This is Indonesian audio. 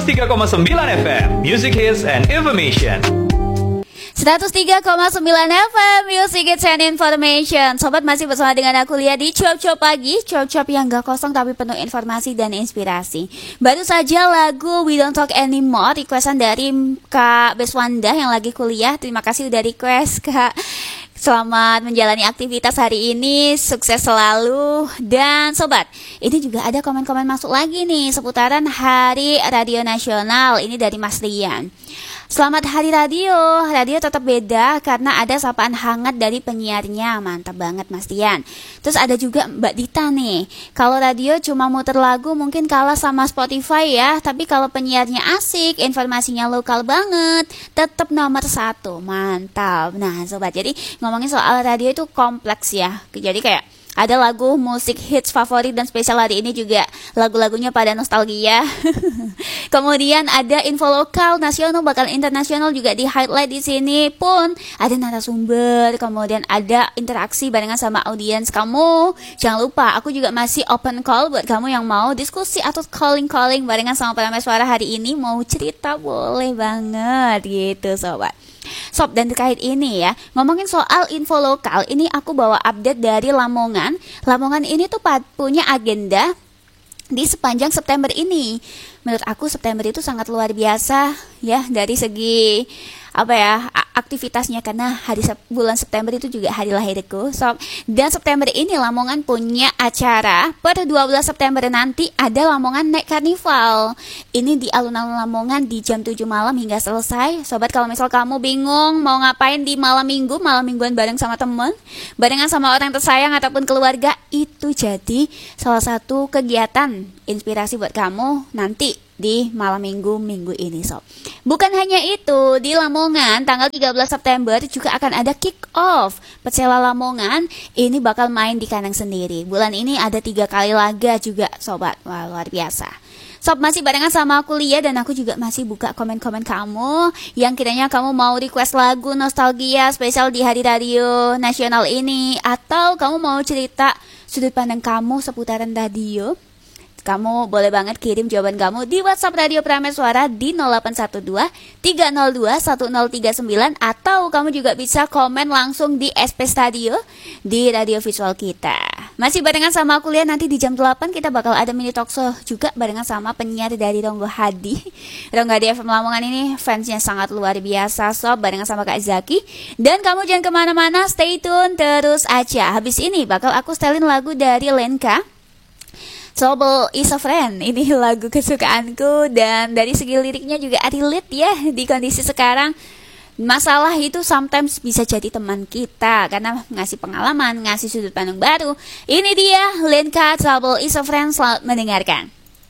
103,9 FM, Music Hits and Information. 103,9 FM Music Hits and Information. Sobat masih bersama dengan aku Lia di Cuap-Cuap Pagi. Cuap-Cuap yang gak kosong tapi penuh informasi dan inspirasi. Baru saja lagu We Don't Talk Anymore, requestan dari Kak Beswanda yang lagi kuliah. Terima kasih udah request Kak. Selamat menjalani aktivitas hari ini, sukses selalu. Dan sobat, ini juga ada komen-komen masuk lagi nih seputaran Hari Radio Nasional. Ini dari Mas Rian. Selamat Hari Radio. Radio tetap beda karena ada sapaan hangat dari penyiarnya. Mantap banget Mas Rian. Terus ada juga Mbak Dita nih. Kalau radio cuma muter lagu mungkin kalah sama Spotify ya. Tapi kalau penyiarnya asik, informasinya lokal banget, tetap nomor 1. Mantap. Nah sobat, jadi ngomongin soal radio itu kompleks ya. Jadi kayak ada lagu musik hits favorit dan spesial hari ini juga lagu-lagunya pada nostalgia. Kemudian ada info lokal, nasional, bahkan internasional juga di highlight di sini pun ada narasumber. Kemudian ada interaksi barengan sama audiens kamu. Jangan lupa, aku juga masih open call buat kamu yang mau diskusi atau calling barengan sama para suara hari ini. Mau cerita boleh banget gitu sobat. Sob, dan terkait ini ya, ngomongin soal info lokal, ini aku bawa update dari Lamongan. Lamongan ini tuh punya agenda di sepanjang September ini. Menurut aku September itu sangat luar biasa ya dari segi aktivitasnya, karena bulan September itu juga hari lahirku. Dan September ini Lamongan punya acara per 12 September nanti ada Lamongan Night Carnival. Ini di alun-alun Lamongan di jam 7 malam hingga selesai. Sobat, kalau misal kamu bingung mau ngapain di malam mingguan bareng sama temen, barengan sama orang tersayang ataupun keluarga, itu jadi salah satu kegiatan inspirasi buat kamu nanti di malam minggu ini sob. Bukan hanya itu, di Lamongan tanggal 13 September juga akan ada kick off. Persela Lamongan ini bakal main di kandang sendiri. Bulan ini ada 3 kali laga juga sobat. Wah, luar biasa. Sob, masih barengan sama aku Lia dan aku juga masih buka komen-komen kamu yang kiranya kamu mau request lagu nostalgia spesial di Hari Radio Nasional ini, atau kamu mau cerita sudut pandang kamu seputaran radio. Kamu boleh banget kirim jawaban kamu di WhatsApp Radio Prameswara di 0812 302 1039, atau kamu juga bisa komen langsung di SP Stadio di radio visual kita. Masih barengan sama aku Lia, nanti di jam 8 kita bakal ada mini talk show juga barengan sama penyiar dari Ronggo Hadi. Ronggo Hadi FM Lamongan ini fansnya sangat luar biasa sob, barengan sama Kak Zaki. Dan kamu jangan kemana-mana, stay tune terus aja. Habis ini bakal aku setelin lagu dari Lenka, Trouble is a Friend. Ini lagu kesukaanku dan dari segi liriknya juga relate ya di kondisi sekarang. Masalah itu sometimes bisa jadi teman kita karena ngasih pengalaman, ngasih sudut pandang baru. Ini dia Lenka, Trouble is a Friend. Selamat mendengarkan.